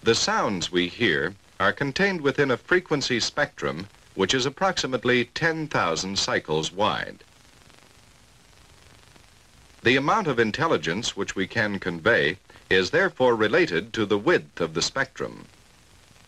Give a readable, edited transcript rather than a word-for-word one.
The sounds we hear are contained within a frequency spectrum which is approximately 10,000 cycles wide. The amount of intelligence which we can convey is therefore related to the width of the spectrum.